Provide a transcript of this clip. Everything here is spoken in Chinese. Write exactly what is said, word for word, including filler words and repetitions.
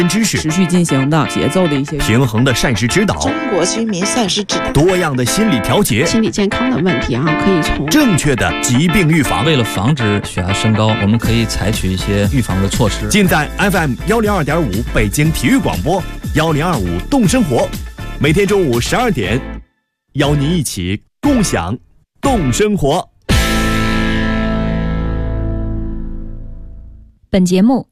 知识， 持续进行的节奏的一些平衡的膳食指导， 中国居民膳食指导， 多样的心理调节， 心理健康的问题啊，可以从正确的疾病预防。 为了防止血压升高，我们可以采取一些预防的措施。 尽在 F M 幺零二点五北京体育广播幺零二五动生活，每天中午十二点，邀您一起共享动生活。 本节目